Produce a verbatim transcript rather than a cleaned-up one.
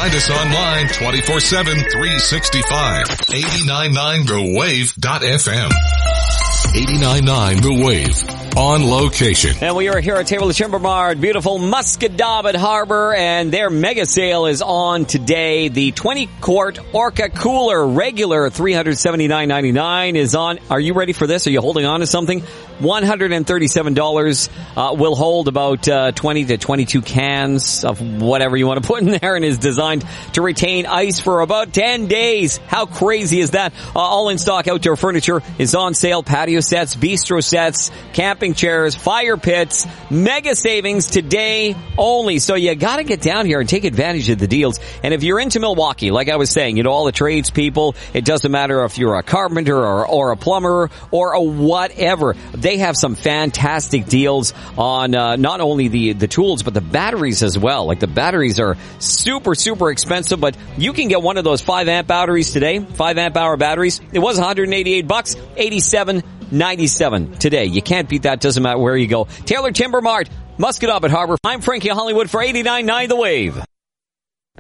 Find us online twenty-four seven, three sixty-five. eight nine nine the wave dot f m. eight nine nine The Wave. On location. And we are here at Taylor Timber Mart, beautiful Musquodoboit Harbor, and their mega sale is on today. The twenty quart Orca Cooler, regular three hundred seventy-nine ninety-nine is on. Are you ready for this? Are you holding on to something? one hundred thirty-seven dollars uh, will hold about uh, twenty to twenty-two cans of whatever you want to put in there, and is designed to retain ice for about ten days. How crazy is that? Uh, all in stock outdoor furniture is on sale. Patio sets, bistro sets, camping chairs, fire pits, mega savings today only. So you got to get down here and take advantage of the deals. And if you're into Milwaukee, like I was saying, you know, all the tradespeople, it doesn't matter if you're a carpenter or, or a plumber or a whatever. They have some fantastic deals on uh, not only the, the tools, but the batteries as well. Like the batteries are super, super expensive, but you can get one of those five amp batteries today, five amp hour batteries. It was one hundred eighty-eight bucks, eighty-seven ninety-seven today. You can't beat that. Doesn't matter where you go. Taylor Timber Mart, Musquodoboit Harbor. I'm Frankie Hollywood for eighty-nine nine The Wave.